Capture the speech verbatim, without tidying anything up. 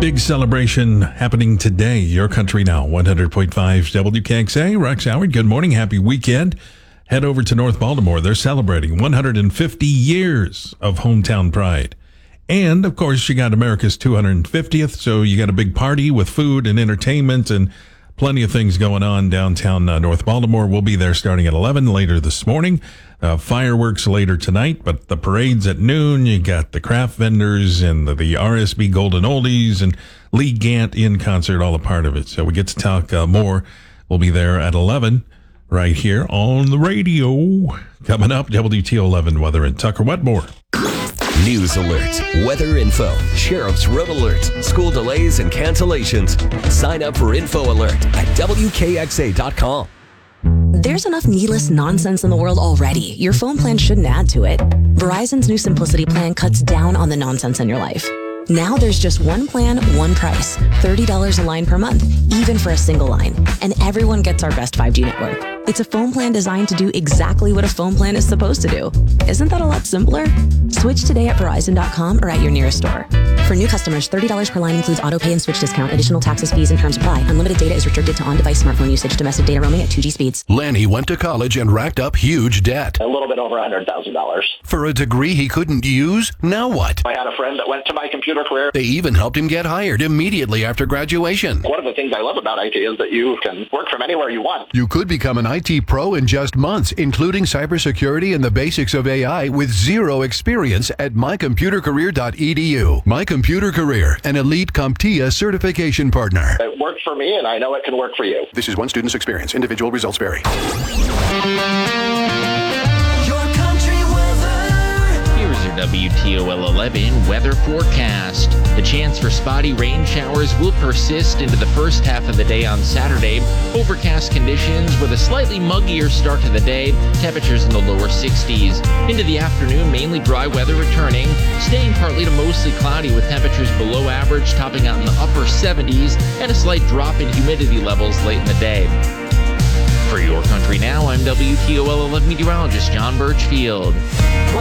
Big celebration happening today. Your Country Now, one hundred point five W K X A. Rex Howard, good morning. Happy weekend. Head over to North Baltimore. They're celebrating one hundred fifty years of hometown pride. And, of course, you got America's two hundred fiftieth, so you got a big party with food and entertainment and plenty of things going on downtown uh, North Baltimore. We'll be there starting at eleven later this morning. Uh, fireworks later tonight, but the parade's at noon. You got the craft vendors and the, the R S B Golden Oldies and Lee Gant in concert, all a part of it. So we get to talk uh, more. We'll be there at eleven right here on the radio. Coming up, W T O eleven weather and Tucker Wetmore. News alerts, weather info, sheriff's road alerts, school delays and cancellations. Sign up for Info Alert at W K X A dot com. There's enough needless nonsense in the world already. Your phone plan shouldn't add to it. Verizon's new Simplicity plan cuts down on the nonsense in your life. Now there's just one plan, one price, thirty dollars a line per month, even for a single line. And everyone gets our best five G network. It's a phone plan designed to do exactly what a phone plan is supposed to do. Isn't that a lot simpler? Switch today at Verizon dot com or at your nearest store. For new customers, thirty dollars per line includes auto pay and switch discount. Additional taxes, fees, and terms apply. Unlimited data is restricted to on-device smartphone usage. Domestic data roaming at two G speeds. Lanny went to college and racked up huge debt. A little bit over one hundred thousand dollars. For a degree he couldn't use? Now what? I had a friend that went to My Computer Career. They even helped him get hired immediately after graduation. One of the things I love about I T is that you can work from anywhere you want. You could become an I T pro in just months, including cybersecurity and the basics of A I with zero experience at my computer career dot e d u. My Computer Career, an elite CompTIA certification partner. It worked for me, and I know it can work for you. This is one student's experience. Individual results vary. Here's your W T O L eleven weather forecast. The chance for spotty rain showers will persist into the first half of the day on Saturday. Overcast conditions with a slightly muggier start to the day. Temperatures in the lower sixties. Into the afternoon, mainly dry weather returning, staying partly to mostly cloudy with temperatures below average, topping out in the upper seventies, and a slight drop in humidity levels late in the day. For Your Country Now, I'm W T O L eleven meteorologist John Birchfield.